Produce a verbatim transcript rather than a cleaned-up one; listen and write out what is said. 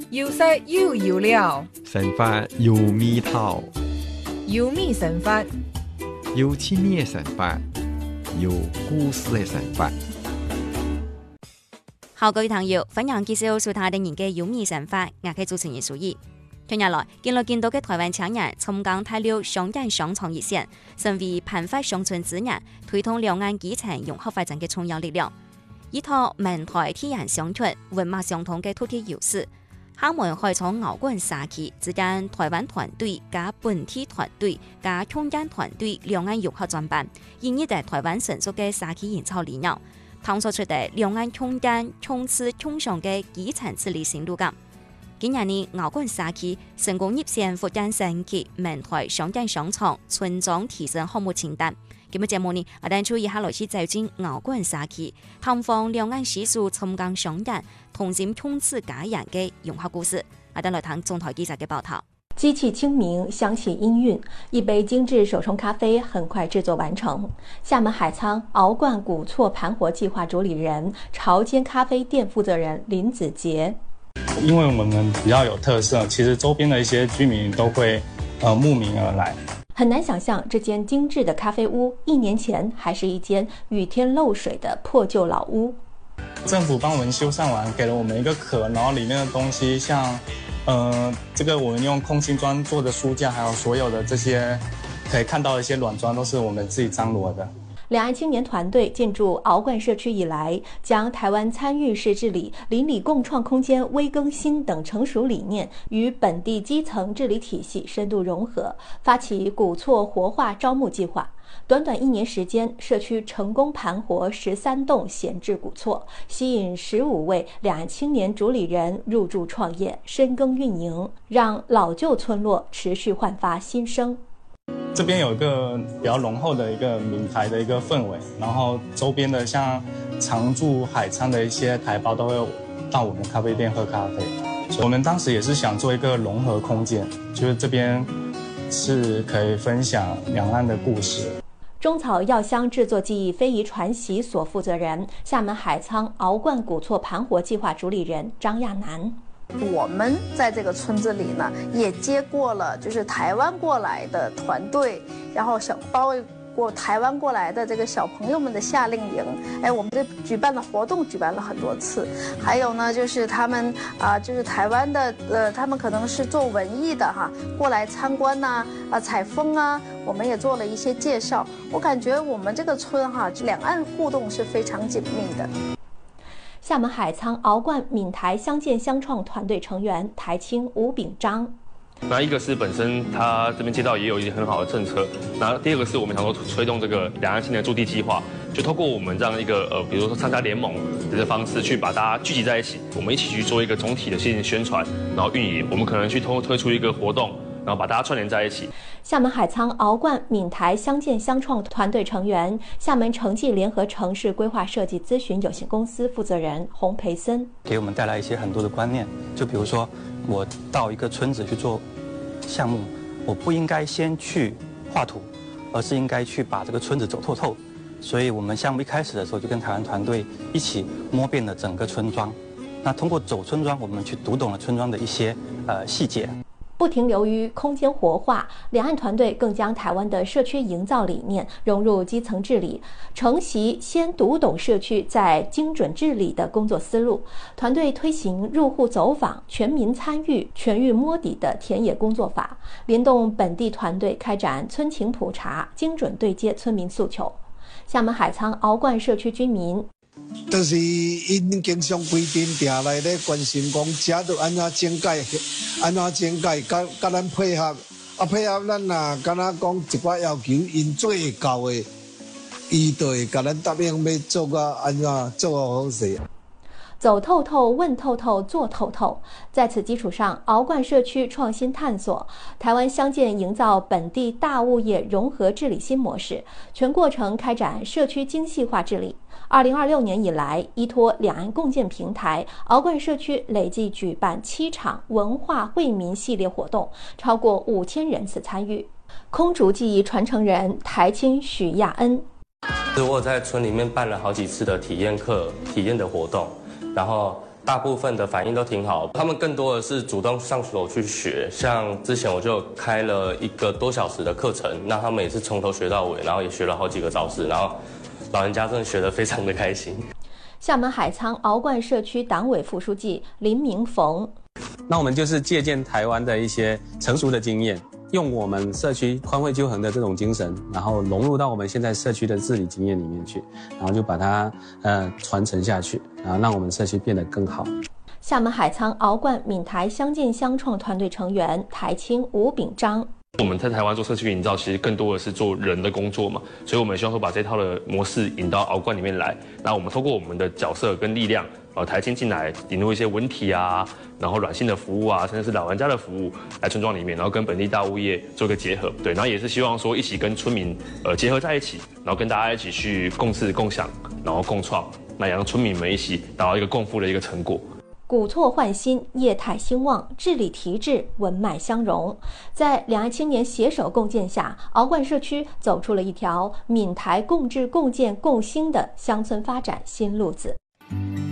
有色有油料， 神法有味道， 有味神法， 有趣味的神法，有故事的神法。 好，各位朋友，歡迎繼續收睇我哋嘅有味神法，我係主持人蘇怡。近日來，見到見到嘅台灣青年從港大陸雙人雙創熱線，成為盤發鄉村資源，推動兩岸基層融合發展嘅重要力量。依託閩台天然相傳、文化相同嘅土地優勢，他們可以從鰲管社區之間台灣團隊加本地團隊加鄉間團隊兩岸融合專辦，演繹在台灣成熟嘅社區營造理念，探索出嚟兩岸鄉間從此共享嘅基層治理新路徑。今年呢，鰲管社區成功入選福建省級閩台雙人雙創村莊提升項目清單。今日節目呢，我哋注意下來去走進鰲管社區，探訪兩岸習俗參江雙人同心從此家人嘅融合故事。我哋來聽中台記者嘅報道。 機器清明，響起音韻，一杯精緻手沖咖啡很快製作完成。廈門海滄鰲管古厝盤活計劃主理人、潮間咖啡店負責人林子傑。 因為我們比較有特色，其實周邊的一些居民都會呃慕名而來。 很難想象這間精緻的咖啡屋，一年前還是一間雨天漏水的破舊老屋。 政府幫我們修繕完，給了我們一個殼，然後裡面的東西像，呃，這個我們用空心磚做的書架，還有所有的這些可以看到的一些軟磚，都是我們自己張羅的。 兩岸青年團隊進駐鰲管社區以來，將台灣參與式治理、鄰里共創空間微更新等成熟理念與本地基層治理體系深度融合，發起古厝活化招募計劃。短短一年時間，社區成功盤活十三棟閒置古厝，吸引十五位兩岸青年主理人入駐創業、深耕運營，讓老舊村落持續煥發新生。 這邊有一個比較濃厚的一個閩台的一個氛圍，然後周邊的像常駐海滄的一些台胞都會到我們咖啡店喝咖啡。我們當時也是想做一個融合空間，就是這邊是可以分享兩岸的故事。 中草藥香製作技藝非遺傳習所負責人、廈門海滄鰲管古厝盤活計劃主理人張亞楠。 我們在這個村子裡呢，也接過了就是台灣過來的團隊，然後小包括台灣過來的這個小朋友們的夏令營，哎，我們這舉辦的活動舉辦了很多次。還有呢，就是他們啊、呃，就是台灣的，呃，他們可能是做文藝的哈，過來參觀吶，啊、呃，採風啊，我們也做了一些介紹。我感覺我們這個村哈，兩岸互動是非常緊密的。 廈門海滄鰲管閩台相見相創團隊成員台青吳炳章。 那一個是本身他這邊街道也有一些很好的政策，那第二個是我們想說推動這個兩岸青年駐地計劃，就透過我們這樣一個呃，比如說參加聯盟的這個方式，去把大家聚集在一起，我們一起去做一個總體的信息宣傳，然後運營。我們可能去推推出一個活動，然後把大家串聯在一起。 廈門海滄鰲管閩台相見相創團隊成員、廈門城際聯合城市規劃設計諮詢有限公司負責人洪培森， 給我們帶來一些很多的觀念。就比如說，我到一個村子去做項目，我不應該先去畫圖，而是應該去把這個村子走透透。所以我們項目一開始的時候就跟台灣團隊一起摸遍了整個村莊。那通過走村莊，我們去讀懂了村莊的一些呃細節。 不停留於空間活化，兩岸團隊更將台灣的社區營造理念融入基層治理，承襲先讀懂社區再精準治理的工作思路。團隊推行入戶走訪、全民參與、全域摸底的田野工作法，聯動本地團隊開展村情普查，精準對接村民訴求。廈門海滄鰲管社區居民。 就是因經常規定定來咧關心講，食著安怎整改，安怎整改，甲甲咱配合，啊配合咱啊，敢若講一寡要求，因做會到的，伊就會甲咱答應要做個安怎做個好勢。 走透透、問透透、做透透。在此基礎上，鰲管社區創新探索，台灣相見營造本地大物業融合治理新模式，全過程開展社區精細化治理。二零二六年以來，依託兩岸共建平台，鰲管社區累計舉辦七場文化惠民系列活動，超過五千人次參與。空竹技藝傳承人台青許亞恩， 我在村裡面辦了好幾次的體驗課、體驗的活動。然後大部分的反应都挺好，他们更多的是主动上手去学。像之前我就开了一个多小时的课程，那他们也是从头学到尾，然后也学了好几个招式，然后老人家真的学得非常的开心。 厦门海沧鳌冠社区党委副书记林明逢， 那我们就是借鉴台湾的一些成熟的经验，用我们社区宽惠纠恒的这种精神，然后融入到我们现在社区的治理经验里面去，然后就把它呃传承下去，然后让我们社区变得更好。 厦门海沧鳌冠闽台相见相创团队成员台青吴炳章。 我们在台湾做社区营造，其实更多的是做人的工作嘛，所以我们希望说把这套的模式引到鳌冠里面来。那我们透过我们的角色跟力量，呃，台青进来引入一些文体啊，然后软性的服务啊，甚至是老人家的服务来村庄里面，然后跟本地大物业做一个结合，对，然后也是希望说一起跟村民呃结合在一起，然后跟大家一起去共治共享，然后共创，那也让村民们一起达到一个共富的一个成果。 古厝焕新，业态兴旺，治理提质，文脉相融。在两岸青年携手共建下，鳌冠社区走出了一条闽台共治、共建、共兴的乡村发展新路子。